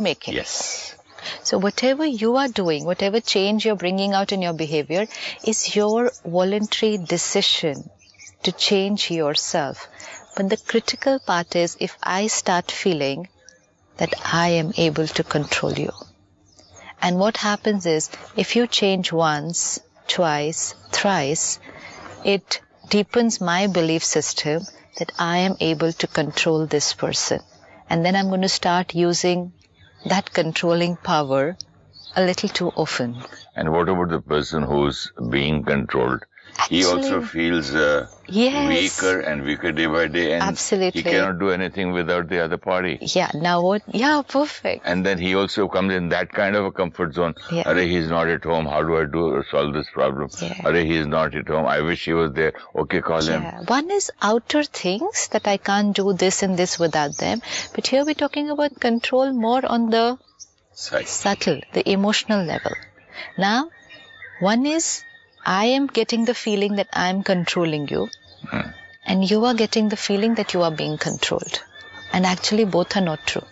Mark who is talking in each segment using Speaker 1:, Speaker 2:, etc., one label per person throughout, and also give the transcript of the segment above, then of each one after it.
Speaker 1: making.
Speaker 2: Yes.
Speaker 1: So whatever you are doing, whatever change you're bringing out in your behavior is your voluntary decision to change yourself. But the critical part is if I start feeling that I am able to control you. And what happens is if you change once, twice, thrice, it deepens my belief system that I am able to control this person. And then I'm going to start using that controlling power a little too often.
Speaker 2: And what about the person who's being controlled? He also feels weaker and weaker day by day, and
Speaker 1: Absolutely.
Speaker 2: he cannot do anything without the other party.
Speaker 1: Yeah, now what? Yeah, perfect.
Speaker 2: And then he also comes in that kind of a comfort zone.
Speaker 1: Yeah.
Speaker 2: Arey, he's not at home. How do I solve this problem?
Speaker 1: Yeah.
Speaker 2: Arey, he's not at home. I wish he was there. Okay, call him.
Speaker 1: One is outer things that I can't do this and this without them. But here we're talking about control more on the subtle, the emotional level. Now, one is I am getting the feeling that I am controlling you, and you are getting the feeling that you are being controlled. And actually both are not true.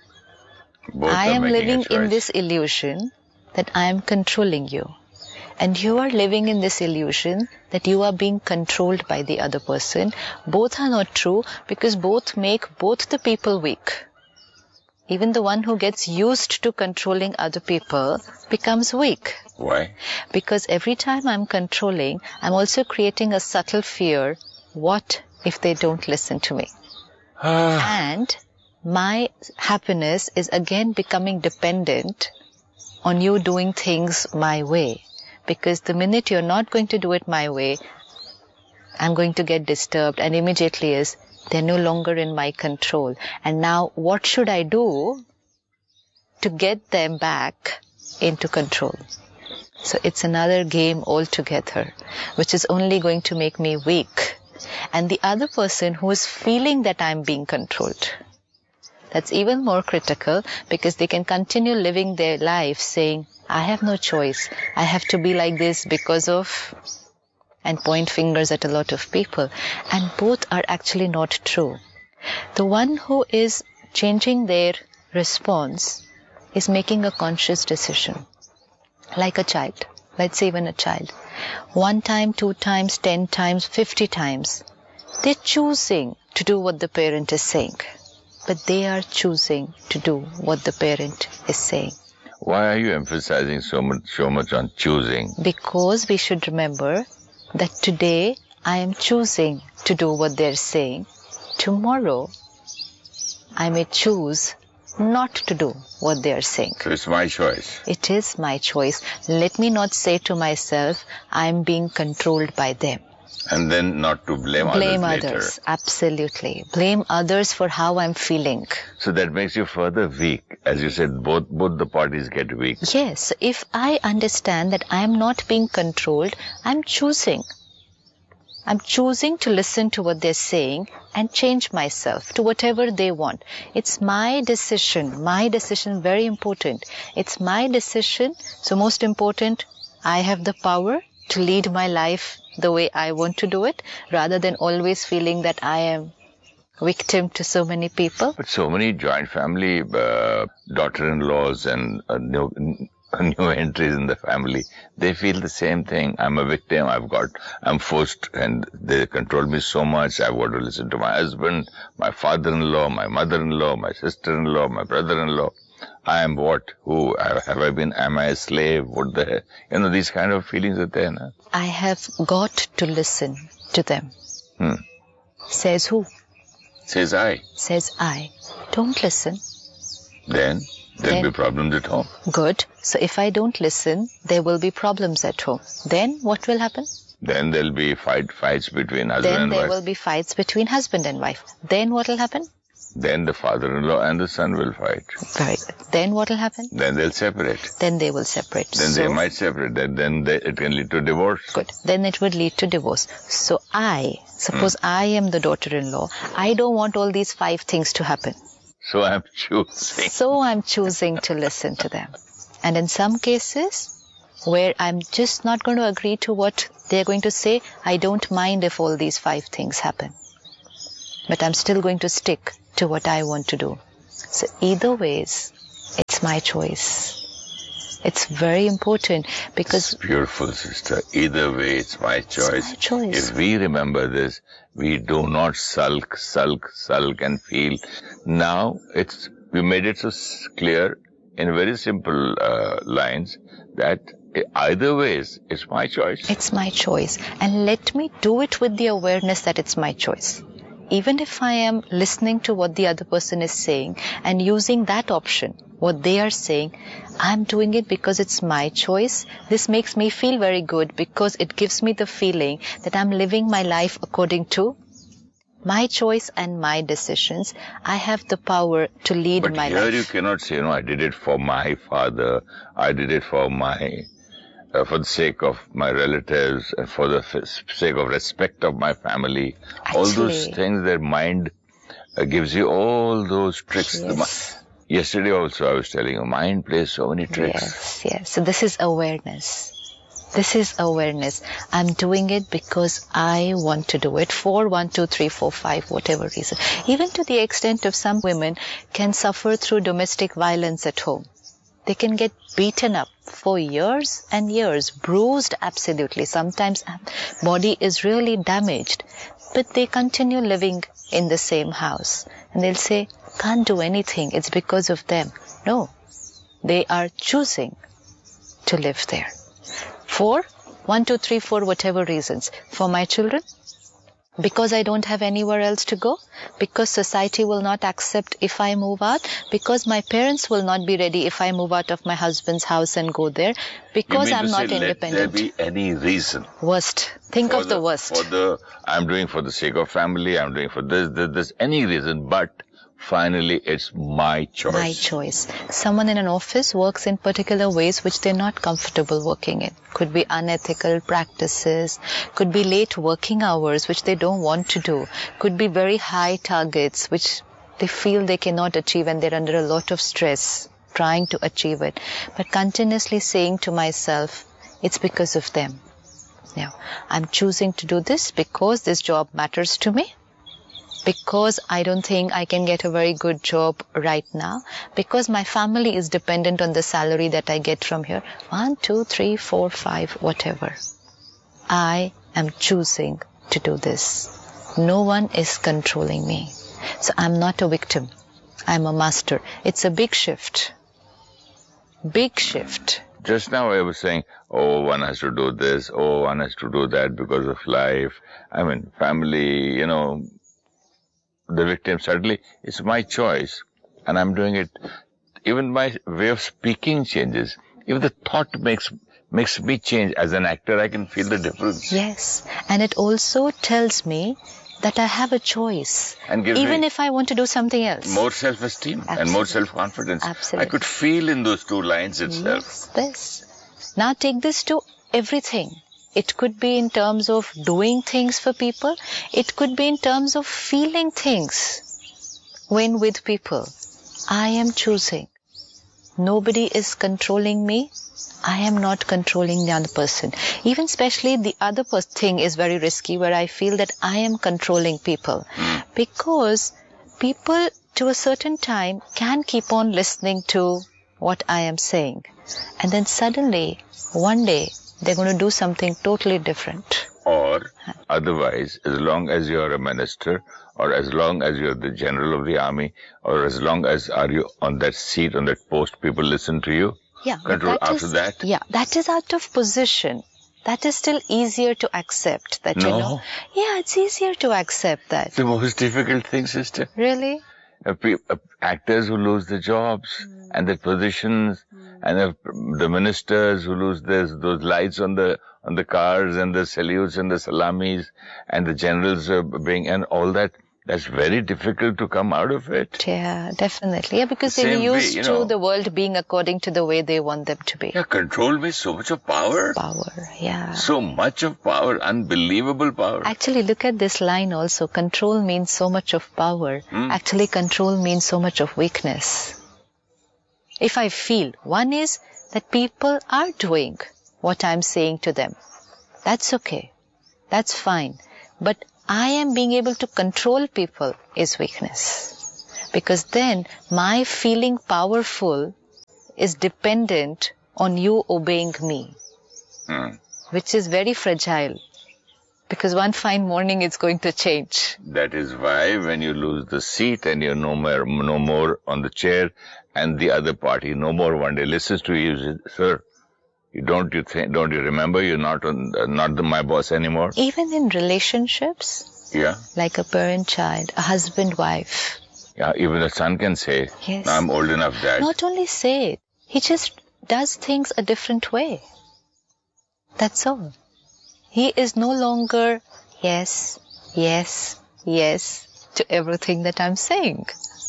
Speaker 1: I am living in this illusion that I am controlling you. And you are living in this illusion that you are being controlled by the other person. Both are not true because both make both the people weak. Even the one who gets used to controlling other people becomes weak.
Speaker 2: Why?
Speaker 1: Because every time I'm controlling, I'm also creating a subtle fear. What if they don't listen to me? And my happiness is again becoming dependent on you doing things my way. Because the minute you're not going to do it my way, I'm going to get disturbed, and immediately is, they're no longer in my control. And now what should I do to get them back into control? So it's another game altogether, which is only going to make me weak. And the other person who is feeling that I'm being controlled, that's even more critical because they can continue living their life saying, I have no choice. I have to be like this because of, and point fingers at a lot of people. And both are actually not true. The one who is changing their response is making a conscious decision. Like a child. Let's say even a child. 1 time, 2 times, 10 times, 50 times. They're choosing to do what the parent is saying. But they are choosing to do what the parent is saying.
Speaker 2: Why are you emphasizing so much on choosing?
Speaker 1: Because we should remember that today I am choosing to do what they're saying. Tomorrow I may choose not to do what they are saying.
Speaker 2: So it's my choice.
Speaker 1: It is my choice. Let me not say to myself, I am being controlled by them.
Speaker 2: And then not to blame others later.
Speaker 1: Absolutely. Blame others for how I'm feeling.
Speaker 2: So that makes you further weak. As you said, both the parties get weak.
Speaker 1: Yes. If I understand that I'm not being controlled, I'm choosing. I'm choosing to listen to what they're saying and change myself to whatever they want. It's my decision. My decision, very important. It's my decision. So most important, I have the power to lead my life the way I want to do it, rather than always feeling that I am victim to so many people.
Speaker 2: But so many joint family daughter-in-laws and new entries in the family, they feel the same thing. I'm a victim. I'm forced, and they control me so much. I've got to listen to my husband, my father-in-law, my mother-in-law, my sister-in-law, my brother-in-law. I am what? Who? Am I a slave? What the heck? These kind of feelings are there, no?
Speaker 1: I have got to listen to them. Says who?
Speaker 2: Says I.
Speaker 1: Says I. Don't listen.
Speaker 2: Then there'll be problems at home.
Speaker 1: Good. So if I don't listen, there will be problems at home. Then what will happen?
Speaker 2: Then there'll be fights between husband and wife.
Speaker 1: Then there will be fights between husband and wife. Then what will happen?
Speaker 2: Then the father-in-law and the son will fight.
Speaker 1: Very good. Then what will happen?
Speaker 2: Then they'll separate.
Speaker 1: Then they will separate.
Speaker 2: Then they might separate. Then it can lead to divorce.
Speaker 1: Good. Then it would lead to divorce. So suppose I am the daughter-in-law. I don't want all these 5 things to happen.
Speaker 2: So I'm choosing.
Speaker 1: So I'm choosing to listen to them. And in some cases, where I'm just not going to agree to what they're going to say, I don't mind if all these 5 things happen. But I'm still going to stick to what I want to do. So either ways, It's my choice. It's very important because...
Speaker 2: It's beautiful, sister. Either way, it's my choice.
Speaker 1: It's my choice.
Speaker 2: If we remember this, we do not sulk and feel. Now, we made it so clear in very simple lines that either ways, it's my choice.
Speaker 1: It's my choice. And let me do it with the awareness that it's my choice. Even if I am listening to what the other person is saying and using that option, what they are saying, I'm doing it because it's my choice. This makes me feel very good because it gives me the feeling that I'm living my life according to my choice and my decisions. I have the power to lead my life.
Speaker 2: But here you cannot say, I did it for my father, I did it for for the sake of my relatives, and for the sake of respect of my family.
Speaker 1: Actually,
Speaker 2: all those things, their mind gives you all those tricks.
Speaker 1: Yes.
Speaker 2: Yesterday also I was telling you, mind plays so many tricks.
Speaker 1: Yes. So this is awareness. This is awareness. I'm doing it because I want to do it for 1, 2, 3, 4, 5, whatever reason. Even to the extent of some women can suffer through domestic violence at home. They can get beaten up for years and years, bruised absolutely. Sometimes body is really damaged, but they continue living in the same house. And they'll say, can't do anything, it's because of them. No, they are choosing to live there. For 1, 2, 3, 4, whatever reasons. For my children, because I don't have anywhere else to go, because society will not accept if I move out, because my parents will not be ready if I move out of my husband's house and go there, because I'm not independent.
Speaker 2: Let there be any reason.
Speaker 1: Worst. Think of the worst.
Speaker 2: I'm doing for the sake of family, I'm doing for this, any reason, but finally it's my choice.
Speaker 1: My choice. Someone in an office works in particular ways which they're not comfortable working in. Could be unethical practices, could be late working hours which they don't want to do, could be very high targets which they feel they cannot achieve and they're under a lot of stress trying to achieve it. But continuously saying to myself, it's because of them. Now, I'm choosing to do this because this job matters to me. Because I don't think I can get a very good job right now, because my family is dependent on the salary that I get from here. 1, 2, 3, 4, 5, whatever. I am choosing to do this. No one is controlling me. So I'm not a victim. I'm a master. It's a big shift. Big shift.
Speaker 2: Just now I was saying, one has to do this, one has to do that because of life. I mean, family, the victim, suddenly it's my choice and I'm doing it. Even my way of speaking changes. If the thought makes me change as an actor, I can feel the difference.
Speaker 1: Yes, and it also tells me that I have a choice. And even if I want to do something else.
Speaker 2: More self-esteem and more self-confidence.
Speaker 1: Absolutely.
Speaker 2: I could feel in those 2 lines itself.
Speaker 1: Yes. Now take this to everything. It could be in terms of doing things for people. It could be in terms of feeling things when with people. I am choosing. Nobody is controlling me. I am not controlling the other person. Even especially the other thing is very risky where I feel that I am controlling people. Because people to a certain time can keep on listening to what I am saying. And then suddenly, one day, they're going to do something totally different.
Speaker 2: Or otherwise, as long as you're a minister, or as long as you're the general of the army, or as long as are you on that seat, on that post, people listen to you.
Speaker 1: Yeah.
Speaker 2: Control after that?
Speaker 1: Yeah, that is out of position. That is still easier to accept. That
Speaker 2: No.
Speaker 1: Yeah, it's easier to accept that.
Speaker 2: The most difficult thing, sister.
Speaker 1: Really?
Speaker 2: Actors who lose their jobs and their positions, and the ministers who lose those lights on the cars and the salutes and the salamis, and the generals being, and all that. That's very difficult to come out of it.
Speaker 1: Yeah, definitely. Yeah, because they're used to the world being according to the way they want them to be.
Speaker 2: Yeah, control means so much of power.
Speaker 1: Power, yeah.
Speaker 2: So much of power, unbelievable power.
Speaker 1: Actually, look at this line also. Control means so much of power. Actually, control means so much of weakness. If I feel, one is that people are doing what I'm saying to them. That's okay. That's fine. But I am being able to control people is weakness. Because then my feeling powerful is dependent on you obeying me, which is very fragile. Because one fine morning it's going to change.
Speaker 2: That is why when you lose the seat and you're no more on the chair, and the other party no more one day listens to you, says, sir, don't you remember you're not my boss anymore?
Speaker 1: Even in relationships,
Speaker 2: yeah,
Speaker 1: like a parent-child, a husband-wife.
Speaker 2: Yeah, even the son can say,
Speaker 1: yes.
Speaker 2: I'm old enough, Dad.
Speaker 1: Not only say it, he just does things a different way. That's all. He is no longer yes, yes, yes to everything that I'm saying.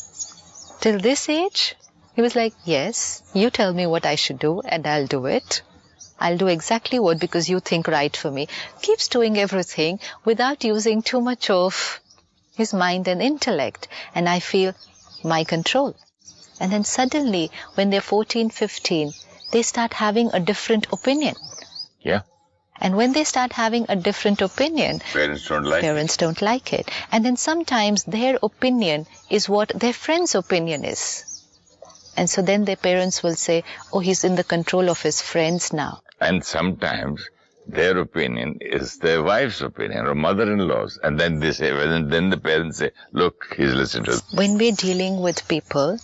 Speaker 1: Till this age, he was like, yes, you tell me what I should do and I'll do it. I'll do exactly what because you think right for me. Keeps doing everything without using too much of his mind and intellect. And I feel my control. And then suddenly, when they're 14, 15, they start having a different opinion.
Speaker 2: Yeah.
Speaker 1: And when they start having a different opinion,
Speaker 2: parents don't
Speaker 1: like it. And then sometimes their opinion is what their friend's opinion is. And so then their parents will say, oh, he's in the control of his friends now.
Speaker 2: And sometimes their opinion is their wife's opinion or mother-in-law's. And then they say, well, and then the parents say, look, he's listening to us.
Speaker 1: When we're dealing with people,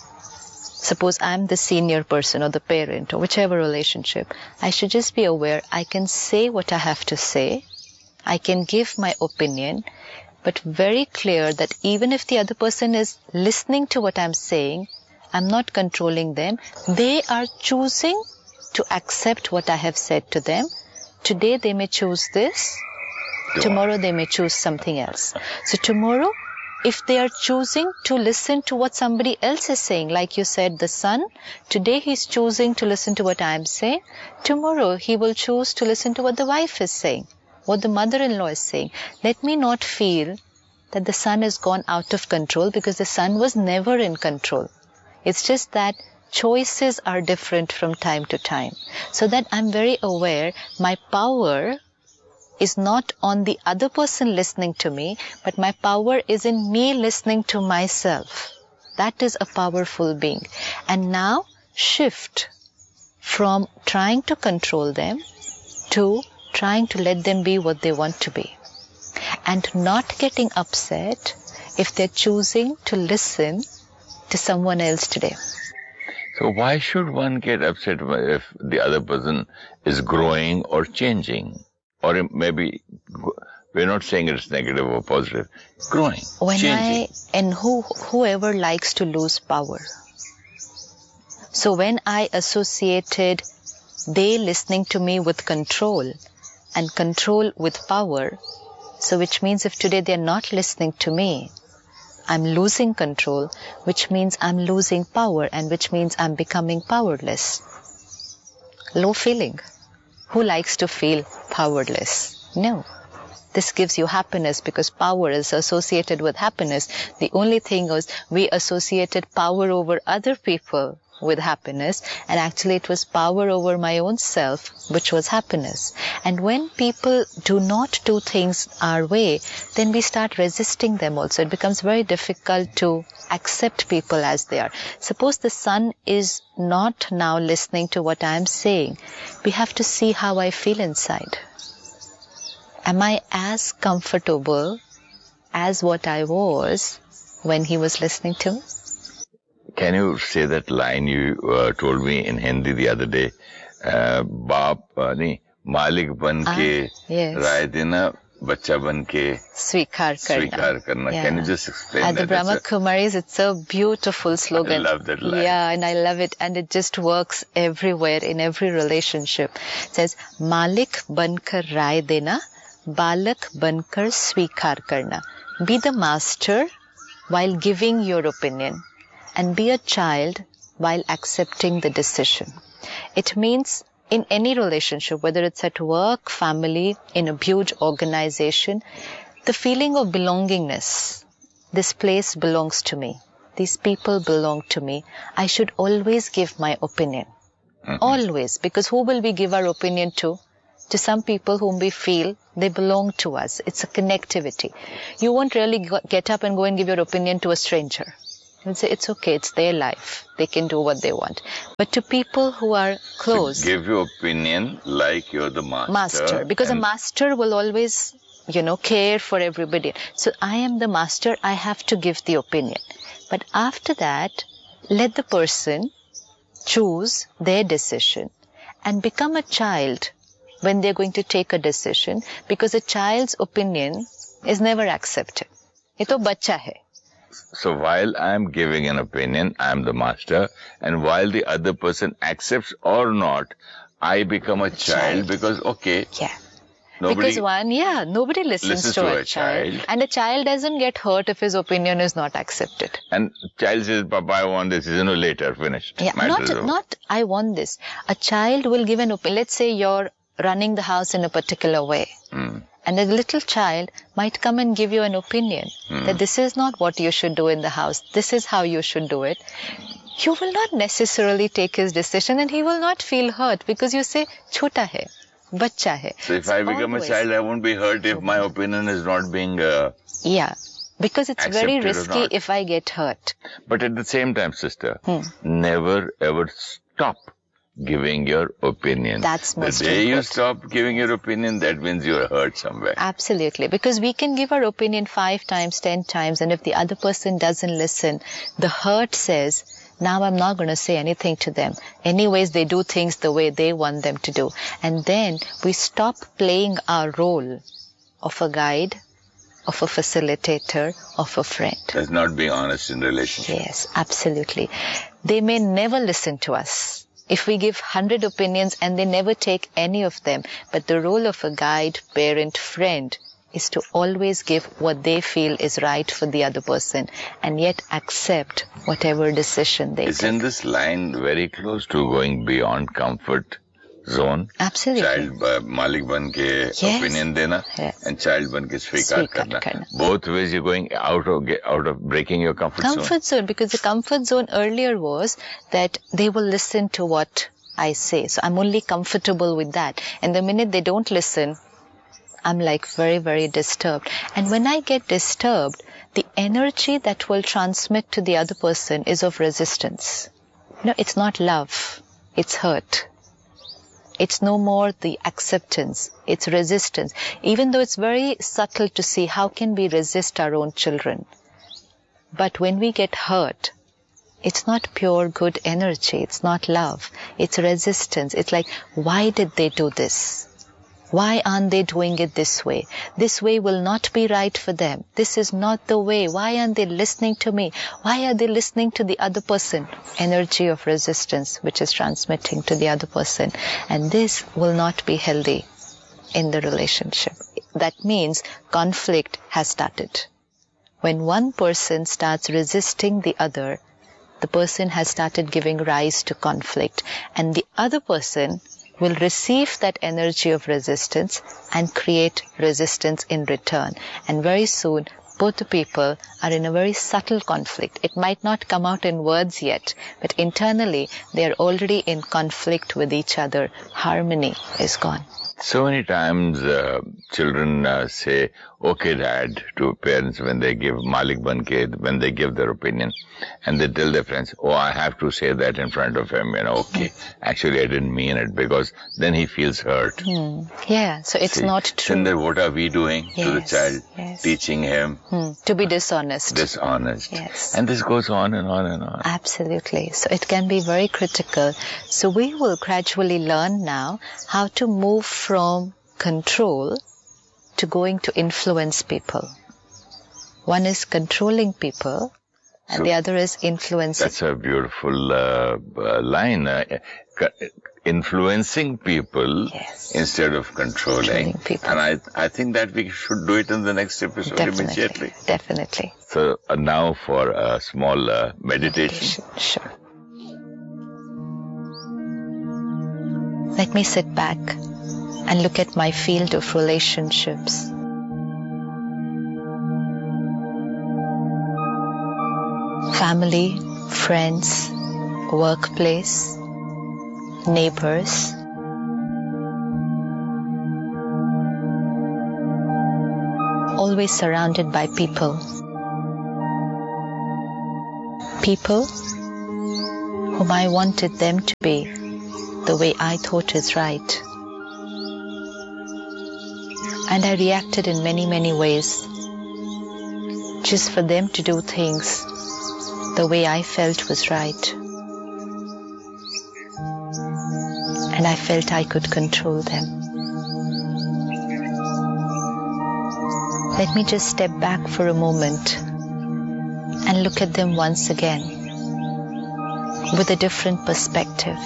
Speaker 1: suppose I'm the senior person or the parent or whichever relationship, I should just be aware I can say what I have to say. I can give my opinion, but very clear that even if the other person is listening to what I'm saying, I'm not controlling them. They are choosing to accept what I have said to them. Today they may choose this. Tomorrow they may choose something else. So tomorrow, if they are choosing to listen to what somebody else is saying, like you said, the son, today he's choosing to listen to what I'm saying. Tomorrow he will choose to listen to what the wife is saying, what the mother-in-law is saying. Let me not feel that the son has gone out of control, because the son was never in control. It's just that choices are different from time to time. So that I'm very aware my power is not on the other person listening to me, but my power is in me listening to myself. That is a powerful being. And now shift from trying to control them to trying to let them be what they want to be. And not getting upset if they're choosing to listen to someone else today.
Speaker 2: So why should one get upset if the other person is growing or changing? Or maybe, we're not saying it's negative or positive, growing, changing.
Speaker 1: Whoever likes to lose power. So when I associated they listening to me with control and control with power, so which means if today they're not listening to me, I'm losing control, which means I'm losing power, and which means I'm becoming powerless. Low feeling. Who likes to feel powerless? No. This gives you happiness because power is associated with happiness. The only thing is we associated power over other people with happiness, and actually it was power over my own self, which was happiness. And when people do not do things our way, then we start resisting them also. It becomes very difficult to accept people as they are. Suppose the son is not now listening to what I am saying. We have to see how I feel inside. Am I as comfortable as what I was when he was listening to me?
Speaker 2: Can you say that line you told me in Hindi the other day? Baap Malik ban ke raay dena, bacha ban ke
Speaker 1: sweekar
Speaker 2: karna. Yeah. Can you just explain
Speaker 1: At
Speaker 2: that?
Speaker 1: the Brahma Kumaris, it's a beautiful slogan.
Speaker 2: I love that line.
Speaker 1: Yeah, and I love it. And it just works everywhere, in every relationship. It says, Malik bankar raay dena, balak bankar sweekar karna. Be the master while giving your opinion. And be a child while accepting the decision. It means in any relationship, whether it's at work, family, in a huge organization, the feeling of belongingness. This place belongs to me. These people belong to me. I should always give my opinion. Mm-hmm. Always. Because who will we give our opinion to? To some people whom we feel they belong to us. It's a connectivity. You won't really get up and go and give your opinion to a stranger. I would say it's okay, it's their life. They can do what they want. But to people who are close...
Speaker 2: So give your opinion like you're the master.
Speaker 1: Because a master will always, care for everybody. So I am the master, I have to give the opinion. But after that, let the person choose their decision and become a child when they're going to take a decision, because a child's opinion is never accepted. Ye to bachcha hai.
Speaker 2: So while I'm giving an opinion, I'm the master, and while the other person accepts or not, I become a child because, okay.
Speaker 1: Yeah. Nobody listens to a child. And a child doesn't get hurt if his opinion is not accepted.
Speaker 2: And child says, Papa, I want this, later, finished.
Speaker 1: Yeah, not I want this. A child will give an opinion. Let's say you're running the house in a particular way. And a little child might come and give you an opinion that this is not what you should do in the house. This is how you should do it. You will not necessarily take his decision and he will not feel hurt because you say, chota hai, bachcha hai.
Speaker 2: So if I become a child, I won't be hurt if my opinion is not being
Speaker 1: Yeah, because it's very risky if I get hurt.
Speaker 2: But at the same time, sister, never ever stop giving your opinion.
Speaker 1: That's most
Speaker 2: important. The day
Speaker 1: you
Speaker 2: stop giving your opinion, that means you're hurt somewhere.
Speaker 1: Absolutely. Because we can give our opinion 5 times, 10 times, and if the other person doesn't listen, the hurt says, now I'm not going to say anything to them. Anyways, they do things the way they want them to do. And then we stop playing our role of a guide, of a facilitator, of a friend.
Speaker 2: That's not being honest in relationship.
Speaker 1: Yes, absolutely. They may never listen to us. If we give 100 opinions and they never take any of them, but the role of a guide, parent, friend is to always give what they feel is right for the other person and yet accept whatever decision they take.
Speaker 2: Isn't this line very close to going beyond comfort zone?
Speaker 1: Absolutely.
Speaker 2: Child malik ban ke opinion dena and child ban ke swikar karna. Both ways you're going out of breaking your comfort zone.
Speaker 1: Because the comfort zone earlier was that they will listen to what I say. So I'm only comfortable with that. And the minute they don't listen, I'm like very, very disturbed. And when I get disturbed, the energy that will transmit to the other person is of resistance. No, it's not love. It's hurt. It's no more the acceptance. It's resistance. Even though it's very subtle to see how can we resist our own children. But when we get hurt, it's not pure good energy. It's not love. It's resistance. It's like, why did they do this? Why aren't they doing it this way? This way will not be right for them. This is not the way. Why aren't they listening to me? Why are they listening to the other person? Energy of resistance which is transmitting to the other person. And this will not be healthy in the relationship. That means conflict has started. When one person starts resisting the other, the person has started giving rise to conflict. And the other person will receive that energy of resistance and create resistance in return. And very soon, both the people are in a very subtle conflict. It might not come out in words yet, but internally, they are already in conflict with each other. Harmony is gone.
Speaker 2: So many times children say, okay dad, to parents when they give Malik Banke, when they give their opinion, and they tell their friends, oh, I have to say that in front of him, okay. Actually, I didn't mean it, because then he feels hurt.
Speaker 1: Yeah, so it's not true.
Speaker 2: Then what are we doing to the child? Teaching him
Speaker 1: to be dishonest.
Speaker 2: Yes. And this goes on and on and on.
Speaker 1: Absolutely. So it can be very critical. So we will gradually learn now how to move from control to going to influence people. One is controlling people and the other is influencing.
Speaker 2: That's a beautiful line. Influencing people instead of controlling people. And I think that we should do it in the next episode immediately.
Speaker 1: Definitely.
Speaker 2: So now for a small meditation.
Speaker 1: Sure. Let me sit back and look at my field of relationships. Family, friends, workplace, neighbors. Always surrounded by people. people whom I wanted them to be the way I thought is right. And I reacted in many, many ways just for them to do things the way I felt was right. And I felt I could control them. Let me just step back for a moment and look at them once again with a different perspective.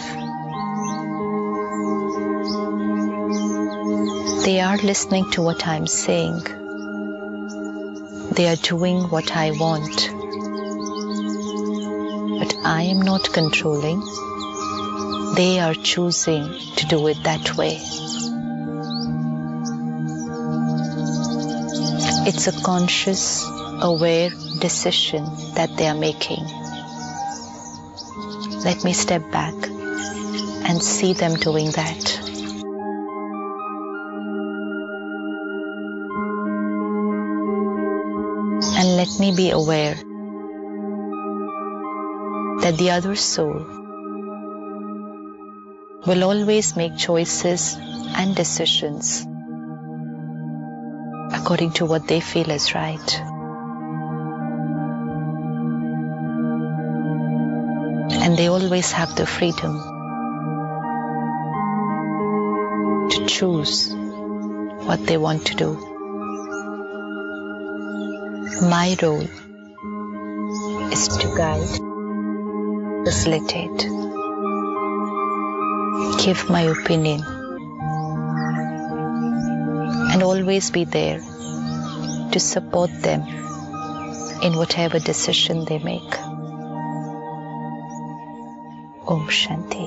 Speaker 1: They are listening to what I'm saying. They are doing what I want. But I am not controlling. They are choosing to do it that way. It's a conscious, aware decision that they are making. Let me step back and see them doing that. And let me be aware that the other soul will always make choices and decisions according to what they feel is right. And they always have the freedom to choose what they want to do. My role is to guide, facilitate, give my opinion, and always be there to support them in whatever decision they make. Om Shanti.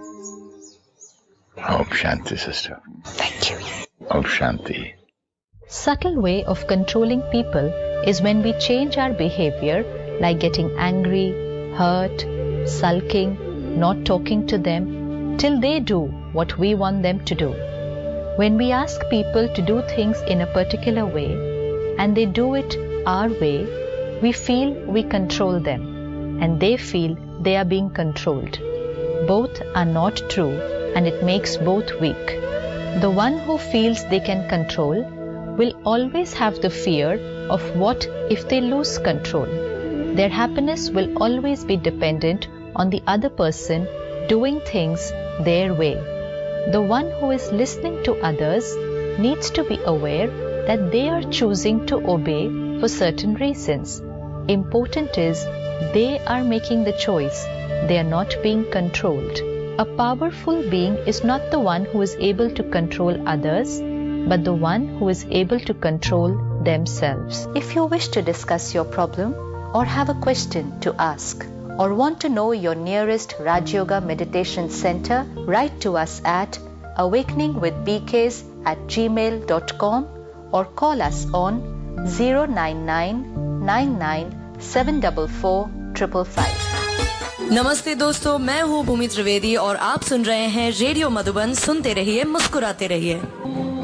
Speaker 2: Om Shanti, sister.
Speaker 1: Thank you.
Speaker 2: Om Shanti.
Speaker 1: Subtle way of controlling people is when we change our behavior, like getting angry, hurt, sulking, not talking to them, till they do what we want them to do. When we ask people to do things in a particular way, and they do it our way, we feel we control them, and they feel they are being controlled. Both are not true, and it makes both weak. The one who feels they can control will always have the fear of what if they lose control. Their happiness will always be dependent on the other person doing things their way. The one who is listening to others needs to be aware that they are choosing to obey for certain reasons. Important is they are making the choice. They are not being controlled. A powerful being is not the one who is able to control others, but the one who is able to control themselves. If you wish to discuss your problem or have a question to ask or want to know your nearest Raj Yoga Meditation Center, write to us at awakeningwithbks@gmail.com or call us on 09999744555.
Speaker 3: नमस्ते दोस्तों, मैं हूँ भूमि त्रिवेदी और आप सुन रहे हैं radio Madhuban. सुनते रहिए, मुस्कुराते रहिए।